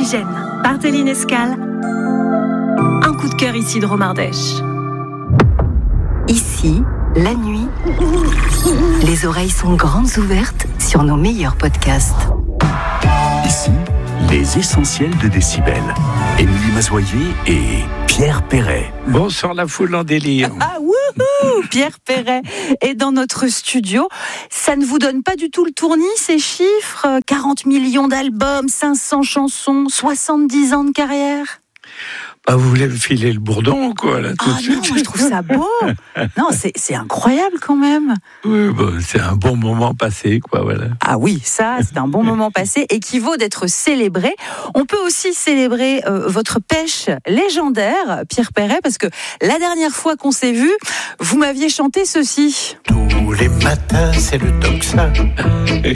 Oxygène, Barthéline Escale. Un coup de cœur ici de Romardèche. Ici, la nuit, les oreilles sont grandes ouvertes sur nos meilleurs podcasts. Ici, les essentiels de Décibel. Émilie Mazoyer et Pierre Perret. Bonsoir la foule en délire. Ah wouhou, Pierre Perret est dans notre studio. Ça ne vous donne pas du tout le tournis, ces chiffres ? 40 millions d'albums, 500 chansons, 70 ans de carrière ? Bah, vous voulez me filer le bourdon, quoi, là, tout de suite. Non, moi, je trouve ça beau. Non, c'est incroyable quand même. Oui, bah, c'est un bon moment passé, quoi, voilà. Ah oui, ça, c'est un bon moment passé et qui vaut d'être célébré. On peut aussi célébrer votre pêche légendaire, Pierre Perret, parce que la dernière fois qu'on s'est vu, vous m'aviez chanté ceci. Tous les matins, c'est le tocsin.